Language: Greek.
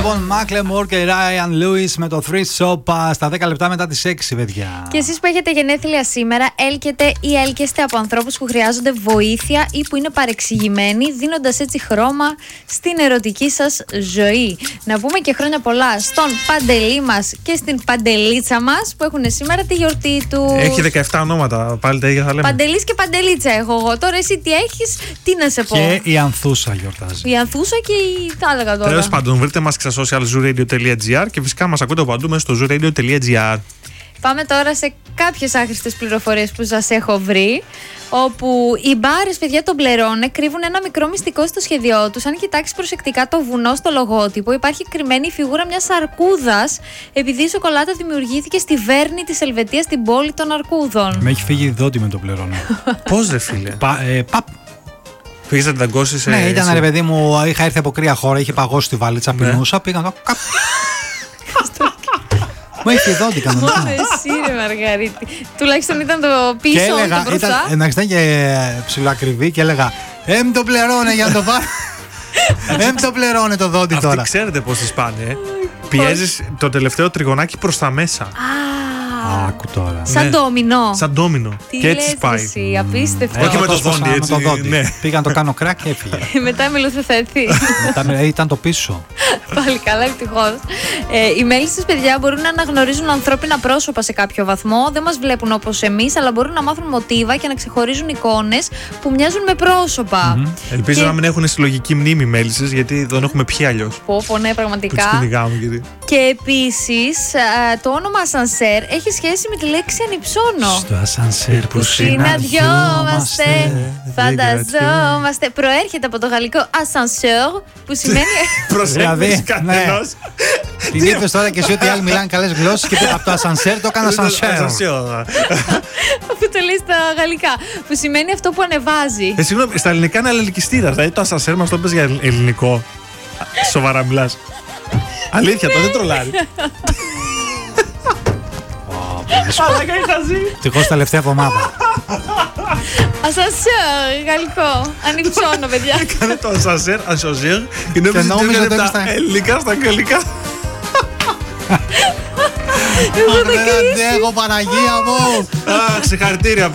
Λοιπόν, Macklemore και Ryan Lewis με το Three Shop στα 10 λεπτά μετά τις 6, παιδιά. Και εσείς που έχετε γενέθλια σήμερα, έλκετε ή έλκεστε από ανθρώπους που χρειάζονται βοήθεια ή που είναι παρεξηγημένοι, δίνοντας έτσι χρώμα στην ερωτική σας ζωή. Να πούμε και χρόνια πολλά στον Παντελή μας και στην Παντελίτσα μας που έχουν σήμερα τη γιορτή του. Έχει 17 ονόματα, πάλι τα ίδια θα λέμε. Παντελής και Παντελίτσα έχω εγώ. Τώρα εσύ τι έχεις, τι να σε πω. Και η Ανθούσα γιορτάζει. Η Ανθούσα και η τα έλεγα τώρα. Τέλος πάντων, βρείτε μας και στα social zooradio.gr και φυσικά μας ακούτε παντού μέσα στο zooradio.gr. Πάμε τώρα σε κάποιες άχρηστες πληροφορίες που σας έχω βρει. Όπου οι μπάρες, παιδιά, των Μπλερόνε κρύβουν ένα μικρό μυστικό στο σχέδιό τους. Αν κοιτάξεις προσεκτικά το βουνό στο λογότυπο, υπάρχει κρυμμένη η φιγούρα μιας αρκούδας, επειδή η σοκολάτα δημιουργήθηκε στη Βέρνη της Ελβετίας, στην πόλη των αρκούδων. Με έχει φύγει η δότη με το Μπλερόνε. Πώς ρε φίλε. Πήγες να την δαγκώσεις. Ναι, ήταν ρε παιδί μου, είχα έρθει από κρύα χώρα, είχε παγώσει τη βαλίτσα, πεινούσα, πήγα να το. Μου έχει δόντι κανονικά. Μόνο εσύ ρε Μαργαρίτη. Τουλάχιστον ήταν το πίσω, το μπροστά. Εντάξει, ήταν και ψηλοακριβή και έλεγα το πληρώνε για να το πάρω. Το πληρώνε το δόντι τώρα. Αυτοί ξέρετε πώς τις πάνε. Πιέζεις το τελευταίο τριγωνάκι προς τα μέσα. Άκου τώρα. Σαν ντόμινο. Σαν ντόμινο. Τι Και έτσι πάει. εσύ, απίστευτο. Όχι με το δόντι, έτσι. Πήγα να το κάνω κράκ και έφυγε. Μετά με λουθεθέθη. Ήταν το πίσω. Πάλι καλά, ευτυχώς. Οι μέλισσες, παιδιά, μπορούν να αναγνωρίζουν ανθρώπινα πρόσωπα σε κάποιο βαθμό. Δεν μας βλέπουν όπως εμείς, αλλά μπορούν να μάθουν μοτίβα και να ξεχωρίζουν εικόνες που μοιάζουν με πρόσωπα. Ελπίζω να μην έχουν συλλογική μνήμη οι μέλισσες, γιατί δεν έχουμε πιει αλλιώς. Πω, ναι, πραγματικά. Και επίσης, το όνομα ασανσέρ έχει σχέση με τη λέξη ανυψώνω. Στο ασανσέρ που συναντιόμαστε, φανταζόμαστε. Προέρχεται από το γαλλικό ascenseur, που σημαίνει. Προσέχεις κανένας. Την είδες τώρα και εσύ ότι άλλοι μιλάνε καλές γλώσσες και από το ασανσέρ το έκανα ασανσέρ. Αφού το λέει στα γαλλικά. Που σημαίνει αυτό που ανεβάζει. Συγγνώμη, στα ελληνικά είναι αλληλικιστήρα. Δηλαδή το ασανσέρ μας το πες για ελληνικό. Σοβαρά μιλάς. Αλήθεια, το δεν τρολάρει. Αλλά και χαζί. Τυχώς τελευταία εβδομάδα. Ασανσέρ, γαλλικό. Ανυψώνω, παιδιά. Έκανε το ασανσέρ, ασανσέρ και νόμιζε ότι έκανε τα ελληνικά στα αγγλικά. Εγώ θα κρίσω. Εγώ Παναγία μου. Συγχαρητήρια.